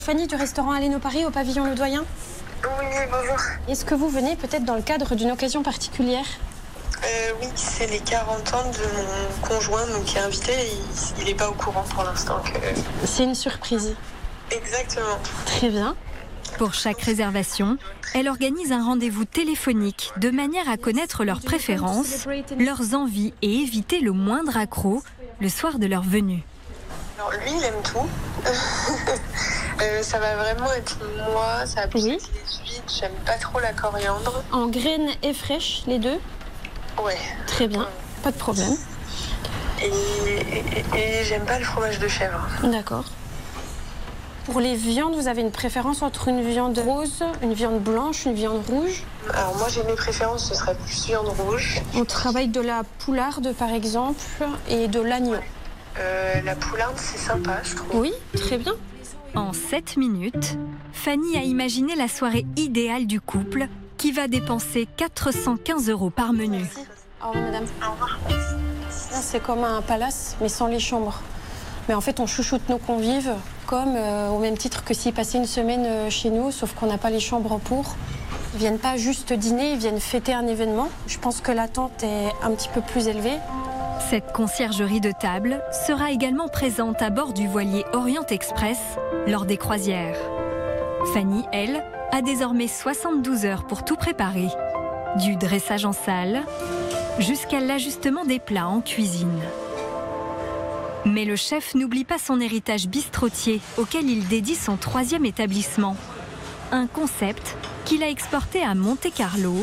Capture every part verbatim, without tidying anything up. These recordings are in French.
Fanny du restaurant Aléno Paris au pavillon Le Doyen. Oui, bonjour. Est-ce que vous venez peut-être dans le cadre d'une occasion particulière? euh, Oui, c'est les quarante ans de mon conjoint donc, qui est invité et il n'est pas au courant pour l'instant. Que... C'est une surprise. Exactement. Très bien. Pour chaque réservation, elle organise un rendez-vous téléphonique de manière à connaître leurs préférences, leurs envies et éviter le moindre accroc le soir de leur venue. Alors lui, il aime tout. euh, ça va vraiment être moi, ça va plus Oui. être les huîtres, j'aime pas trop la coriandre. En graines et fraîches, les deux? Ouais. Très bien, pas de problème. Et, et, et j'aime pas le fromage de chèvre. D'accord. Pour les viandes, vous avez une préférence entre une viande rose, une viande blanche, une viande rouge? Alors moi, j'ai mes préférences, ce serait plus viande rouge. On travaille de la poularde, par exemple, et de l'agneau. Euh, la poularde, c'est sympa, je trouve. Oui, très bien. En sept minutes, Fanny a imaginé la soirée idéale du couple qui va dépenser quatre cent quinze euros par menu. Au revoir, madame. Au revoir. C'est comme un palace, mais sans les chambres. Mais en fait, on chouchoute nos convives, comme euh, au même titre que s'ils passaient une semaine euh, chez nous, sauf qu'on n'a pas les chambres pour. Ils viennent pas juste dîner, ils viennent fêter un événement. Je pense que l'attente est un petit peu plus élevée. Cette conciergerie de table sera également présente à bord du voilier Orient Express lors des croisières. Fanny, elle, a désormais soixante-douze heures pour tout préparer. Du dressage en salle jusqu'à l'ajustement des plats en cuisine. Mais le chef n'oublie pas son héritage bistrotier auquel il dédie son troisième établissement. Un concept qu'il a exporté à Monte-Carlo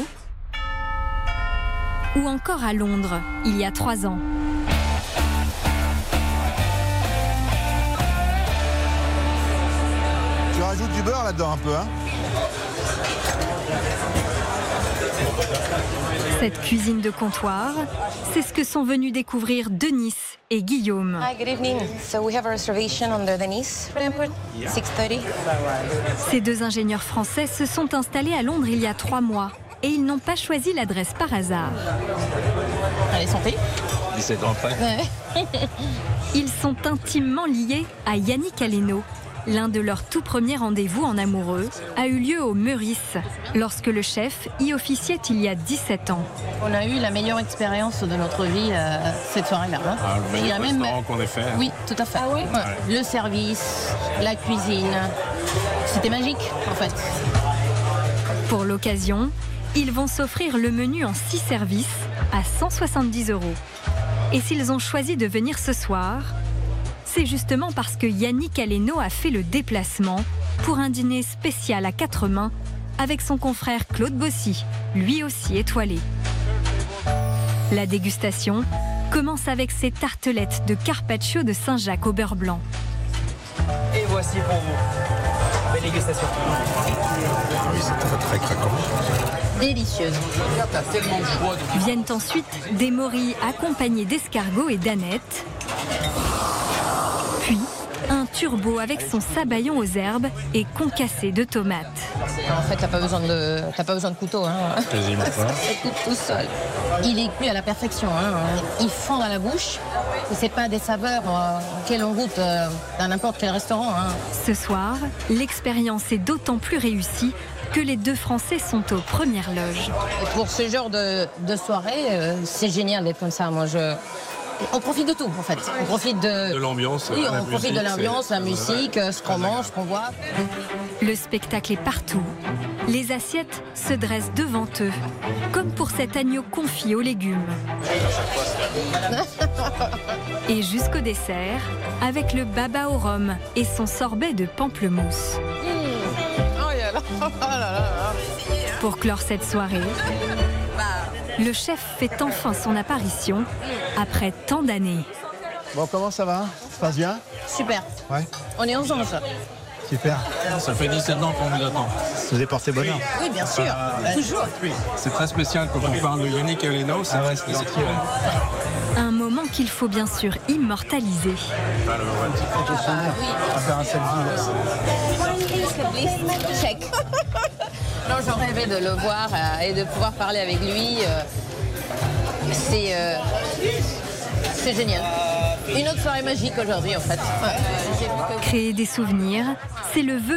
ou encore à Londres, il y a trois ans. Tu rajoutes du beurre là-dedans un peu, hein? Cette cuisine de comptoir, c'est ce que sont venus découvrir Denis et Guillaume. Hi, good evening. So we have a reservation under Denise for input, six thirty. Ces deux ingénieurs français se sont installés à Londres il y a trois mois et ils n'ont pas choisi l'adresse par hasard. Allez, santé. dix-sept ans après. Ouais. Ils sont intimement liés à Yannick Aléno. L'un de leurs tout premiers rendez-vous en amoureux a eu lieu au Meurice, lorsque le chef y officiait il y a dix-sept ans. On a eu la meilleure expérience de notre vie euh, cette soirée-là. Hein. Ah, le meilleur Il y a même- restaurant qu'on ait fait. Oui, tout à fait. Ouais. Le service, la cuisine, c'était magique en fait. Pour l'occasion, ils vont s'offrir le menu en six services à cent soixante-dix euros. Et s'ils ont choisi de venir ce soir, c'est justement parce que Yannick Aléno a fait le déplacement pour un dîner spécial à quatre mains avec son confrère Claude Bossy, lui aussi étoilé. La dégustation commence avec ces tartelettes de carpaccio de Saint-Jacques au beurre blanc. Et voici pour vous. Belle dégustation. Ah oui, c'est très très craquant. Délicieuse. T'as tellement de choix. De... Viennent ensuite des morilles accompagnées d'escargots et d'ânettes. Puis, un turbo avec son sabayon aux herbes et concassé de tomates. En fait, t'as pas besoin de, t'as pas besoin de couteau. Hein. Quasiment pas. Ça coupe tout seul. Il est cuit à la perfection. Hein. Il fond dans la bouche. Et c'est pas des saveurs euh, auxquelles on goûte euh, dans n'importe quel restaurant. Hein. Ce soir, l'expérience est d'autant plus réussie que les deux Français sont aux premières loges. Et pour ce genre de, de soirée, euh, c'est génial d'être comme ça. Moi, je... On profite de tout, en fait. On profite de... De l'ambiance. Oui, la on profite de musique, l'ambiance, c'est- la musique, euh, ce qu'on mange, ce qu'on voit. Le spectacle est partout. Les assiettes se dressent devant eux, comme pour cet agneau confit aux légumes. Et jusqu'au dessert, avec le baba au rhum et son sorbet de pamplemousse. Pour clore cette soirée, le chef fait enfin son apparition après tant d'années. Bon, comment ça va? Ça se passe bien? Super. Ouais, On est aux anges. super. Ça fait dix-sept ans qu'on vous attend. Vous avez porté bonheur. Oui, bien sûr. Toujours. C'est très spécial quand on parle de Yannick Aléno. C'est très spécial. Un moment qu'il faut bien sûr immortaliser. On va faire un selfie. Check. Non, j'en rêvais de le voir euh, et de pouvoir parler avec lui. euh, c'est, euh, c'est génial. Une autre soirée magique aujourd'hui, en fait. Ouais. Créer des souvenirs, c'est C'est le vœu